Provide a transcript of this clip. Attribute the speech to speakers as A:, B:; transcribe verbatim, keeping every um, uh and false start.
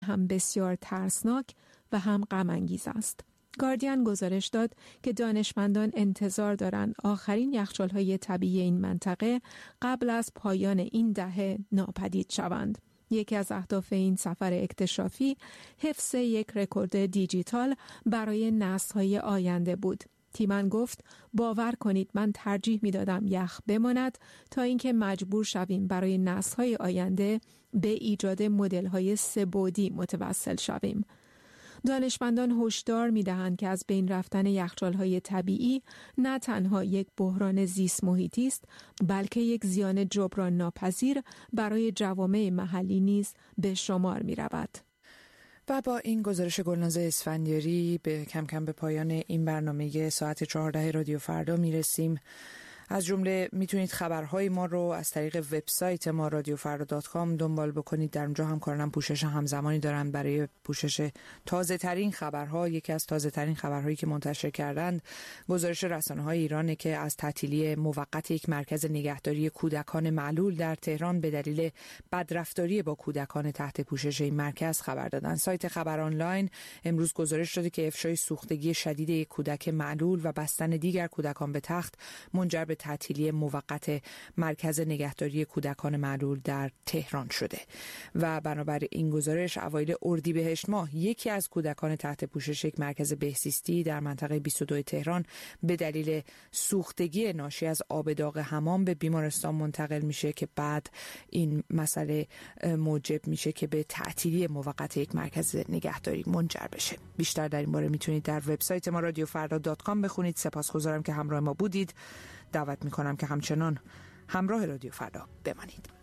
A: هم بسیار ترسناک و هم غم انگیز است. گاردین گزارش داد که دانشمندان انتظار دارند آخرین یخچال‌های طبیعی این منطقه قبل از پایان این دهه ناپدید شوند. یکی از اهداف این سفر اکتشافی حفظ یک رکورد دیجیتال برای نسل‌های آینده بود. تیمن گفت باور کنید من ترجیح می‌دادم یخ بماند تا اینکه مجبور شویم برای نسل‌های آینده به ایجاد مدل‌های سه‌بعدی متوسل شویم. دانشمندان هشدار می‌دهند که از بین رفتن یخچال‌های طبیعی نه تنها یک بحران زیست محیطی است، بلکه یک زیان جبران ناپذیر برای جوامع محلی نیز به شمار می‌رود.
B: و با این گزارش گلناز اسفندیاری به کم کم به پایان این برنامه ساعت چهارده رادیو فردا میرسیم. از جمله میتونید خبرهای ما رو از طریق وبسایت ما رادیو فردا دات کام دنبال بکنید. در اونجا هم کارنامه پوشش همزمانی دارن برای پوشش تازه ترین خبرها. یکی از تازه ترین خبرهایی که منتشر کردند گزارش رسانه‌های ایرانه که از تعطیلی موقت یک مرکز نگهداری کودکان معلول در تهران به دلیل بدرفتاری با کودکان تحت پوشش این مرکز خبر دادن. سایت خبر آنلاین امروز گزارش داده که افشای سوختگی شدید یک کودک معلول و بستن دیگر کودکان به تخت منجر به تعطیلی موقت مرکز نگهداری کودکان معلول در تهران شده و بنابر این گزارش اوایل اردیبهشت ماه یکی از کودکان تحت پوشش یک مرکز بهزیستی در منطقه بیست و دو تهران به دلیل سوختگی ناشی از آب داغ حمام به بیمارستان منتقل میشه که بعد این مسئله موجب میشه که به تعطیلی موقت یک مرکز نگهداری منجر بشه. بیشتر در این باره میتونید در وبسایت ما رادیو فردا دات کام بخونید. سپاسگزارم که همراه ما بودید. دعوت میکنم که همچنان همراه رادیو فردا بمانید.